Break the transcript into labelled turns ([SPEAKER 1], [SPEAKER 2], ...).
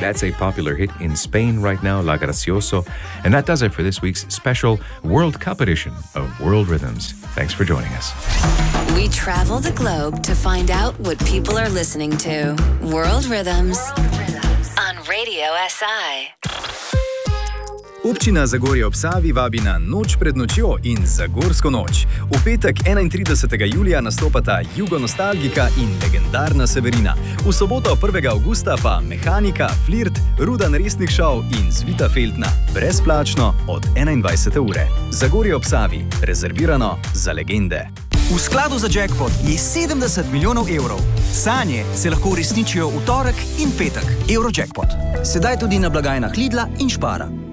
[SPEAKER 1] That's a popular hit in Spain right now, La Gracioso. And that does it for this week's special World Cup edition of World Rhythms. Thanks for joining us.
[SPEAKER 2] We travel the globe to find out what people are listening to. World Rhythms on Radio SI.
[SPEAKER 3] Občina Zagorje ob Savi vabi na Noč pred nočjo in Zagorsko noč. V petek 31. julija nastopata Jugonostalgika in legendarna Severina. V soboto 1. avgusta pa Mehanika, Flirt, Rudan Resnik šov in Zvita Feltna. Brezplačno od 21. ure. Zagorje ob Savi. Rezervirano za legende.
[SPEAKER 4] V skladu za jackpot je 70 milijonov evrov. Sanje se lahko uresničijo v torek in petek. Eurojackpot. Sedaj tudi na blagajnah Lidla in Spara.